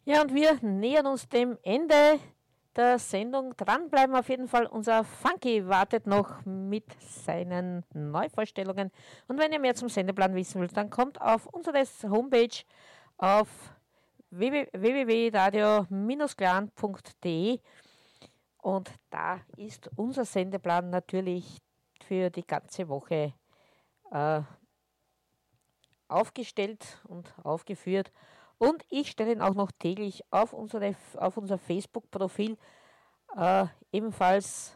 Ja, und wir nähern uns dem Ende der Sendung. Dranbleiben auf jeden Fall. Unser Funky wartet noch mit seinen Neuvorstellungen. Und wenn ihr mehr zum Sendeplan wissen wollt, dann kommt auf unsere Homepage auf www.radio-clan.de und da ist unser Sendeplan natürlich für die ganze Woche aufgestellt und aufgeführt. Und ich stelle ihn auch noch täglich auf unser Facebook-Profil, ebenfalls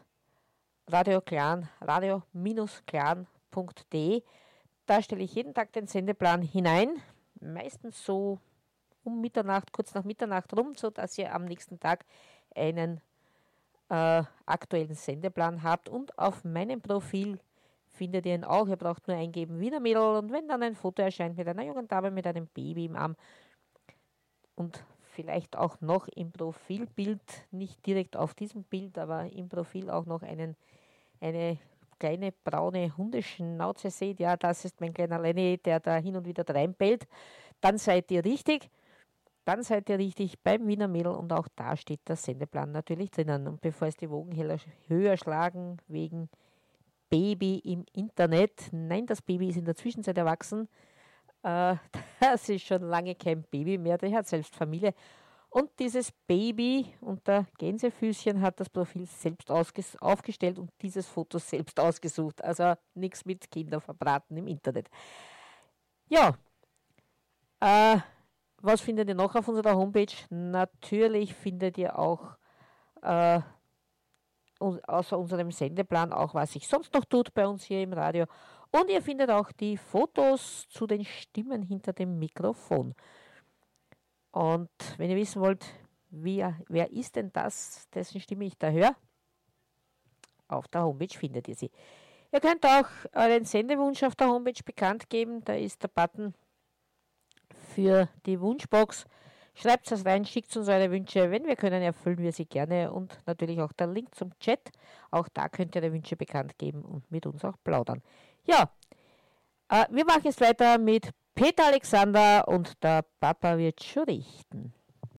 radio-clan.de. Da stelle ich jeden Tag den Sendeplan hinein, meistens so um Mitternacht, kurz nach Mitternacht rum, sodass ihr am nächsten Tag einen aktuellen Sendeplan habt. Und auf meinem Profil findet ihr ihn auch. Ihr braucht nur eingeben Wiener Mädel und wenn dann ein Foto erscheint mit einer jungen Dame mit einem Baby im Arm und vielleicht auch noch im Profilbild, nicht direkt auf diesem Bild, aber im Profil auch noch eine kleine braune Hundeschnauze seht, ja, das ist mein kleiner Lenny, der da hin und wieder reinbellt, dann seid ihr richtig. Dann seid ihr richtig beim Wiener Mädel und auch da steht der Sendeplan natürlich drinnen. Und bevor es die Wogen höher schlagen wegen Baby im Internet, nein, das Baby ist in der Zwischenzeit erwachsen, das ist schon lange kein Baby mehr, der hat selbst Familie. Und dieses Baby unter Gänsefüßchen hat das Profil selbst aufgestellt und dieses Foto selbst ausgesucht. Also nichts mit Kinder verbraten im Internet. Ja, was findet ihr noch auf unserer Homepage? Natürlich findet ihr auch außer unserem Sendeplan auch, was sich sonst noch tut bei uns hier im Radio. Und ihr findet auch die Fotos zu den Stimmen hinter dem Mikrofon. Und wenn ihr wissen wollt, wer ist denn das, dessen Stimme ich da höre, auf der Homepage findet ihr sie. Ihr könnt auch euren Sendewunsch auf der Homepage bekannt geben. Da ist der Button für die Wunschbox. Schreibt es rein, schickt uns eure Wünsche. Wenn wir können, erfüllen wir sie gerne. Und natürlich auch der Link zum Chat. Auch da könnt ihr die Wünsche bekannt geben und mit uns auch plaudern. Ja, wir machen jetzt weiter mit Peter Alexander und der Papa wird schon richten.